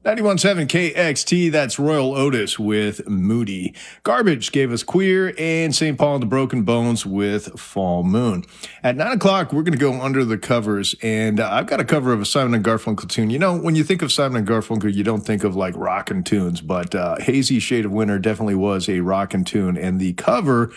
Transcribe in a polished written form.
91.7 KXT, that's Royal Otis with Moody. Garbage gave us Queer, and St. Paul and the Broken Bones with Fall Moon. At 9 o'clock, we're going to go under the covers, and I've got a cover of a Simon & Garfunkel tune. You know, when you think of Simon & Garfunkel, you don't think of like rockin' tunes, but Hazy Shade of Winter definitely was a rockin' tune, and the cover